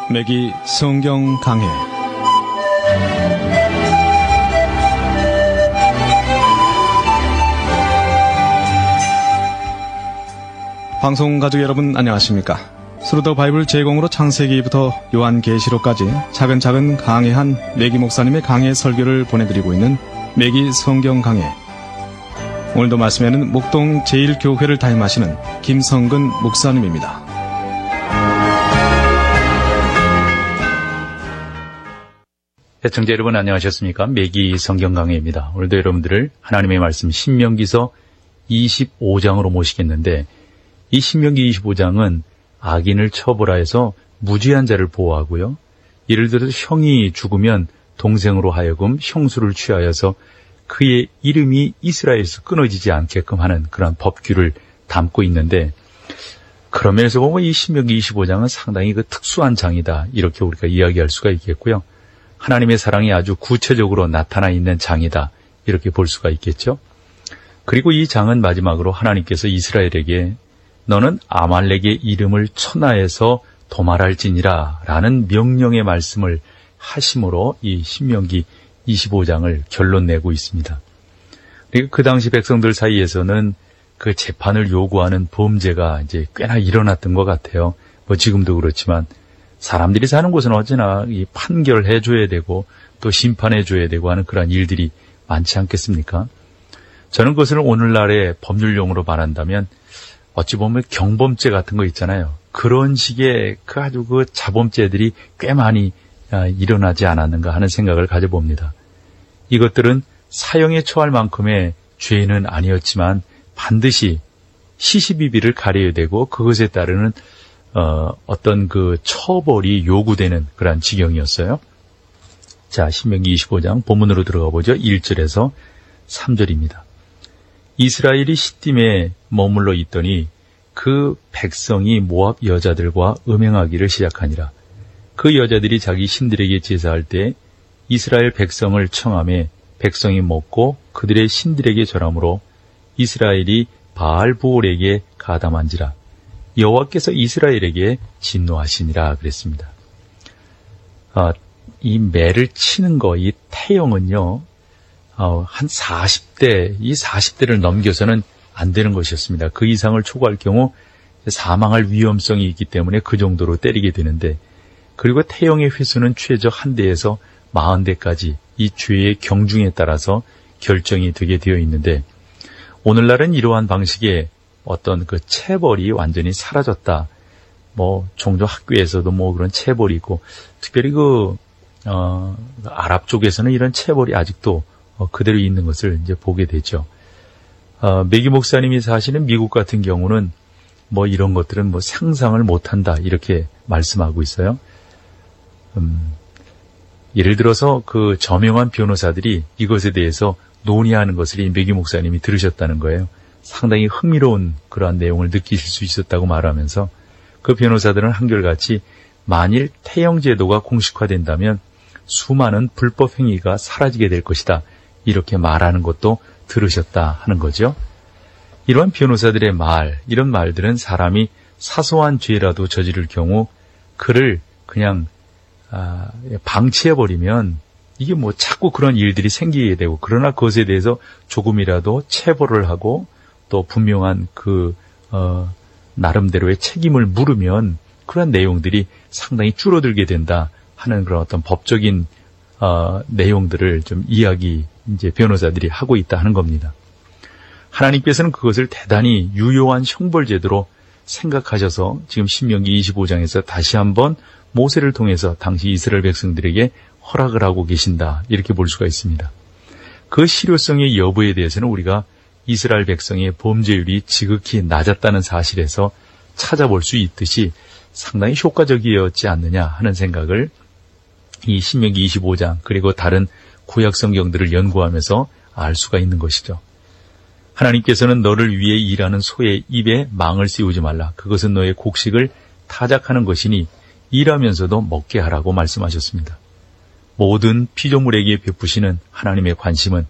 매기 성경 강해. 방송 가족 여러분 안녕하십니까? 스루더 바이블 제공으로 창세기부터 요한계시록까지 차근차근 강해한 매기 목사님의 강해 설교를 보내드리고 있는 매기 성경 강해. 오늘도 말씀에는 목동 제1교회를 담임하시는 김성근 목사님입니다. 시청자 여러분 안녕하셨습니까? 매기 성경 강해입니다. 오늘도 여러분들을 하나님의 말씀 신명기서 25장으로 모시겠는데, 이 신명기 25장은 악인을 처벌하여서 무죄한 자를 보호하고요, 예를 들어서 형이 죽으면 동생으로 하여금 형수를 취하여서 그의 이름이 이스라엘에서 끊어지지 않게끔 하는 그런 법규를 담고 있는데, 그런 면에서 보면 이 신명기 25장은 상당히 특수한 장이다, 이렇게 우리가 이야기할 수가 있겠고요. 하나님의 사랑이 아주 구체적으로 나타나 있는 장이다, 이렇게 볼 수가 있겠죠. 그리고 이 장은 마지막으로 하나님께서 이스라엘에게 너는 아말렉의 이름을 천하에서 도말할지니라 라는 명령의 말씀을 하심으로 이 신명기 25장을 결론 내고 있습니다. 그리고 그 당시 백성들 사이에서는 그 재판을 요구하는 범죄가 이제 꽤나 일어났던 것 같아요. 뭐 지금도 그렇지만 사람들이 사는 곳은 어찌나 이 판결해줘야 되고 또 심판해줘야 되고 하는 그런 일들이 많지 않겠습니까? 저는 그것을 오늘날의 법률용어로 말한다면 어찌 보면 경범죄 같은 거 있잖아요. 그런 식의 아주 자범죄들이 꽤 많이 일어나지 않았는가 하는 생각을 가져봅니다. 이것들은 사형에 처할 만큼의 죄는 아니었지만 반드시 시시비비를 가려야 되고 그것에 따르는 어떤 처벌이 요구되는 그런 지경이었어요. 자, 신명기 25장 본문으로 들어가 보죠. 1절에서 3절입니다. 이스라엘이 시딤에 머물러 있더니 그 백성이 모압 여자들과 음행하기를 시작하니라. 그 여자들이 자기 신들에게 제사할 때 이스라엘 백성을 청하매 백성이 먹고 그들의 신들에게 절함으로 이스라엘이 바알부올에게 가담한지라. 여호와께서 이스라엘에게 진노하시니라 그랬습니다. 이 매를 치는 이 태형은요, 한 40대, 이 40대를 넘겨서는 안 되는 것이었습니다. 그 이상을 초과할 경우 사망할 위험성이 있기 때문에 그 정도로 때리게 되는데, 그리고 태형의 횟수는 최적 한 대에서 40대까지 이 죄의 경중에 따라서 결정이 되게 되어 있는데, 오늘날은 이러한 방식의 어떤 체벌이 완전히 사라졌다. 종종 학교에서도 그런 체벌이 있고, 특별히 아랍 쪽에서는 이런 체벌이 아직도 그대로 있는 것을 이제 보게 되죠. 매기 목사님이 사시는 미국 같은 경우는 이런 것들은 상상을 못한다, 이렇게 말씀하고 있어요. 예를 들어서 저명한 변호사들이 이것에 대해서 논의하는 것을 이 매기 목사님이 들으셨다는 거예요. 상당히 흥미로운 그러한 내용을 느끼실 수 있었다고 말하면서 그 변호사들은 한결같이 만일 태형 제도가 공식화된다면 수많은 불법 행위가 사라지게 될 것이다, 이렇게 말하는 것도 들으셨다 하는 거죠. 이러한 변호사들의 이런 말들은 사람이 사소한 죄라도 저지를 경우 그를 그냥 방치해버리면 이게 자꾸 그런 일들이 생기게 되고, 그러나 그것에 대해서 조금이라도 체벌을 하고 또 분명한 나름대로의 책임을 물으면 그런 내용들이 상당히 줄어들게 된다 하는 그런 어떤 법적인 내용들을 좀 이제 변호사들이 하고 있다 하는 겁니다. 하나님께서는 그것을 대단히 유효한 형벌제도로 생각하셔서 지금 신명기 25장에서 다시 한번 모세를 통해서 당시 이스라엘 백성들에게 허락을 하고 계신다, 이렇게 볼 수가 있습니다. 그 실효성의 여부에 대해서는 우리가 이스라엘 백성의 범죄율이 지극히 낮았다는 사실에서 찾아볼 수 있듯이 상당히 효과적이었지 않느냐 하는 생각을 이 신명기 25장 그리고 다른 구약 성경들을 연구하면서 알 수가 있는 것이죠. 하나님께서는 너를 위해 일하는 소의 입에 망을 씌우지 말라. 그것은 너의 곡식을 타작하는 것이니 일하면서도 먹게 하라고 말씀하셨습니다. 모든 피조물에게 베푸시는 하나님의 관심은